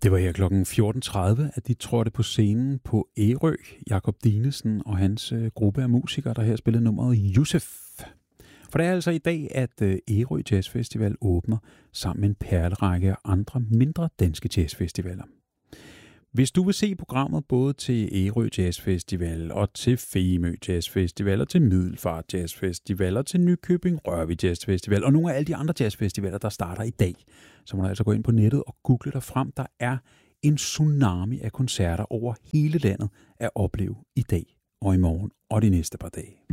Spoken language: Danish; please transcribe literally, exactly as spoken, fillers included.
Det var her klokken fjorten tredive, at de trådte på scenen på Ærø. Jakob Dinesen og hans øh, gruppe af musikere, der her spillede nummeret Yusuf. For det er altså i dag, at øh, Ærø Jazz Festival åbner sammen med en perlerække af andre mindre danske jazzfestivaler. Hvis du vil se programmet både til Ærø Jazz Festival og til Femø Jazz Festival og til Middelfart Jazz Festival og til Nykøbing Rørvig Jazz Festival og nogle af alle de andre jazzfestivaler, der starter i dag, så må du altså gå ind på nettet og google dig frem. Der er en tsunami af koncerter over hele landet at opleve i dag og i morgen og de næste par dage.